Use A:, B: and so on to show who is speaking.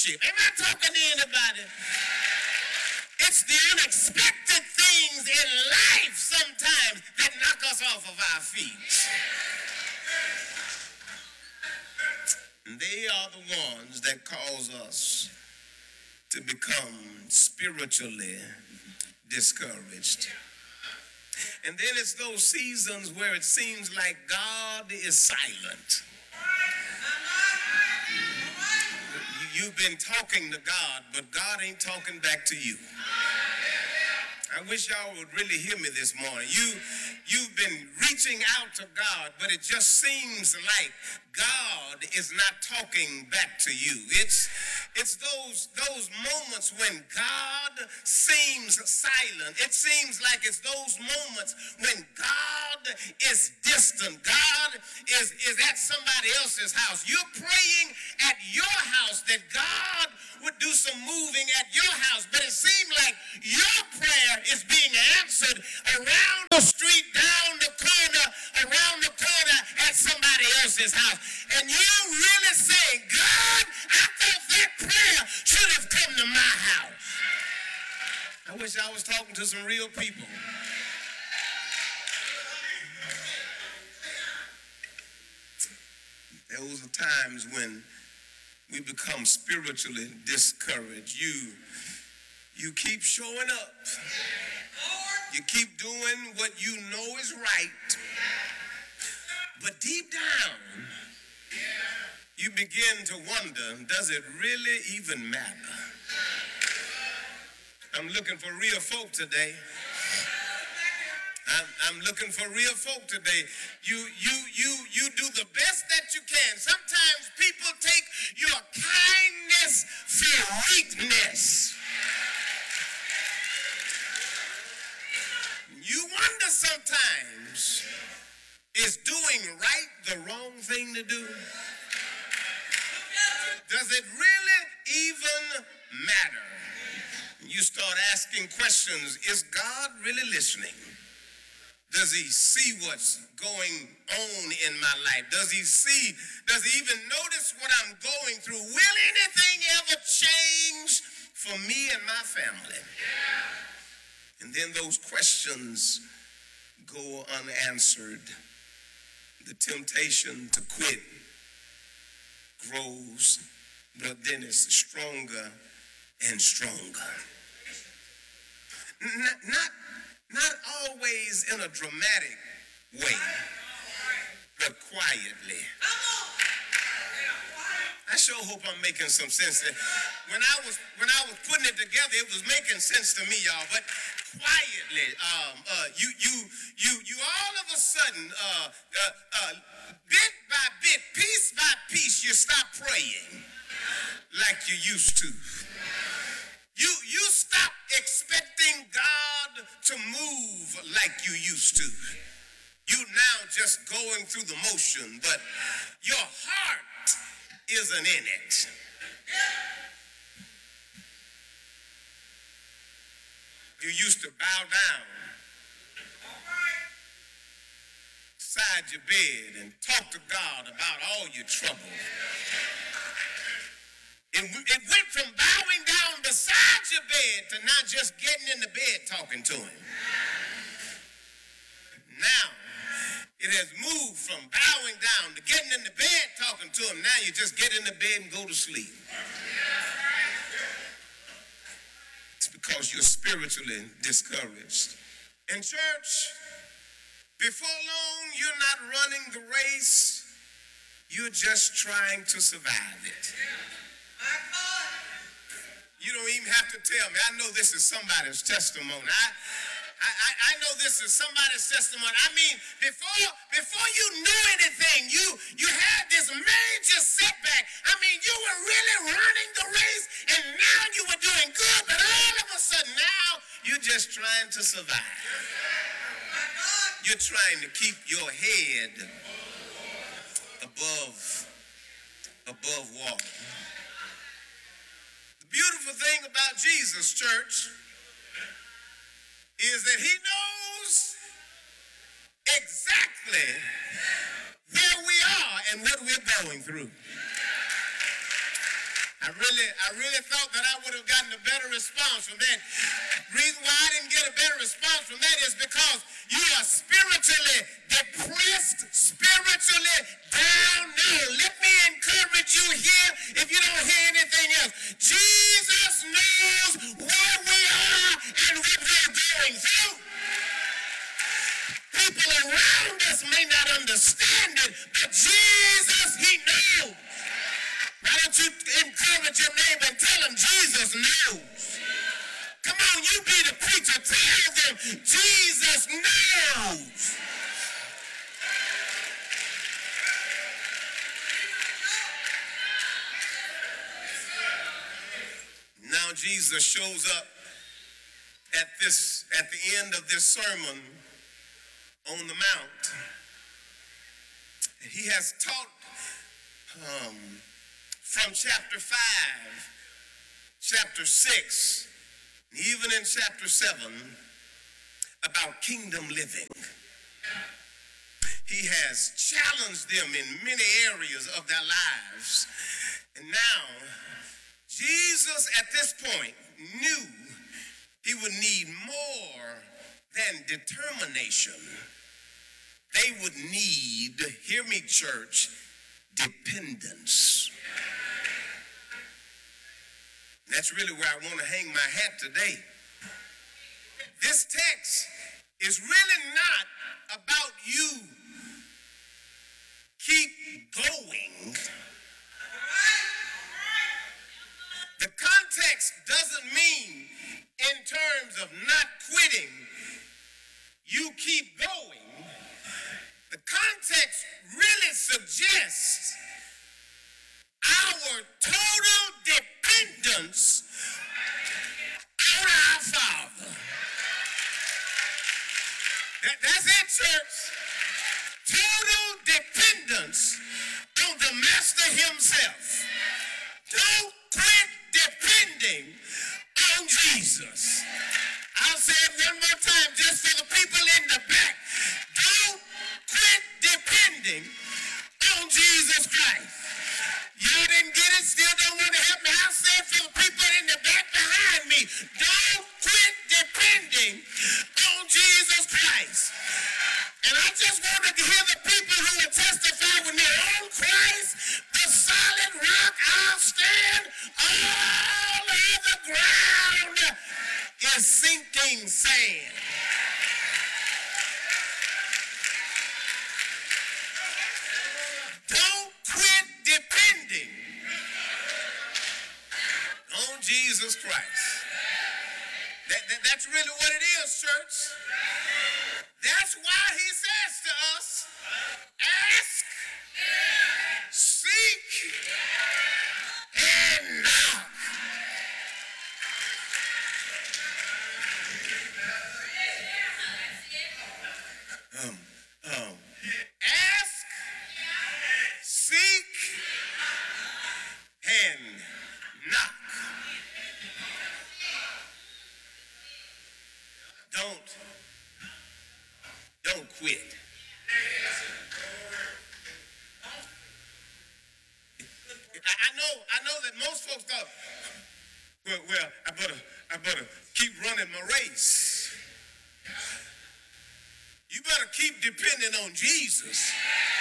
A: hardship. Am I talking to anybody? It's the unexpected things in life sometimes that knock us off of our feet. And they are the ones that cause us to become spiritually discouraged. And then it's those seasons where it seems like God is silent. You've been talking to God, but God ain't talking back to you. I wish y'all would really hear me this morning. You've been reaching out to God, but it just seems like God is not talking back to you. It's those moments when God seems silent. It seems like it's those moments when God is distant. God is at somebody else's house. You're praying at your house that God would do some moving at your house, but it seems like your prayer is being answered around the street, down the corner, around the corner at somebody else's house. And you really saying, God, I thought that prayer should have come to my house. I wish I was talking to some real people. Those are times when we become spiritually discouraged. You keep showing up. You keep doing what you know is right. But deep down, you begin to wonder, does it really even matter? I'm looking for real folk today. I'm looking for real folk today. You do the best that you can. Sometimes people take your kindness for weakness. You wonder sometimes, is doing right the wrong thing to do? Does it really even matter? You start asking questions. Is God really listening? Does he see what's going on in my life? Does he even notice what I'm going through? Will anything ever change for me and my family? And then those questions go unanswered. The temptation to quit grows, but then it's stronger and stronger. Not always in a dramatic way, but quietly. I sure hope I'm making some sense. When I was putting it together, it was making sense to me, y'all. But quietly, you all of a sudden, bit by bit, piece by piece, you stop praying like you used to. You stop expecting God to move like you used to. You now just going through the motion, but your heart isn't in it. You used to bow down beside your bed and talk to God about all your trouble. It went from bowing down beside your bed to not just getting in the bed talking to him. Now, it has moved from bowing down to getting in the bed talking to him. Now you just get in the bed and go to sleep. It's because you're spiritually discouraged. In church, before long, you're not running the race. You're just trying to survive it. You don't even have to tell me. I know this is somebody's testimony. I know this is somebody's testimony. I mean, before you knew anything, you had this major setback. I mean, you were really running the race, and now you were doing good, but all of a sudden now you're just trying to survive. You're trying to keep your head above water. The beautiful thing about Jesus, church, is that he knows exactly where we are and what we're going through. I really thought that I would have gotten a better response from that. Reason why I didn't get a better response from that is because you are spiritually depressed, spiritually down. No, let me encourage you here if you don't hear anything else. Jesus knows where we are and what we're going through. People around us may not understand it, but Jesus, he knows. Why don't you encourage your neighbor and tell him Jesus knows? Come on, you be the preacher. Tell them Jesus knows. Now Jesus shows up at the end of this sermon on the Mount. He has taught from chapter 5, chapter 6, even in chapter 7, about kingdom living. He has challenged them in many areas of their lives. And now, Jesus at this point knew he would need more than determination. They would need, hear me, church, dependence. That's really where I want to hang my hat today. This text is really not about you keep going. The context doesn't mean in terms of not quitting, you keep going. The context really suggests our total dependence on our Father. That's it, church. Total dependence on the Master himself. Don't quit depending on Jesus. I'll say it one more time just for the people in the back. Don't quit depending on Jesus Christ. You didn't get it, still don't want to help me. I'll say it for the people in the back behind me. Don't quit depending on Jesus Christ. And I just wanted to hear the people who will testify when they're on Christ, the solid rock I'll stand. All of the ground is sinking sand. Don't quit depending on Jesus Christ. That's really what it is, church. That's why he says to us, ask, seek, and knock. Ask, seek, and knock. Don't quit. I know that most folks thought, well, I better keep running my race. You better keep depending on Jesus.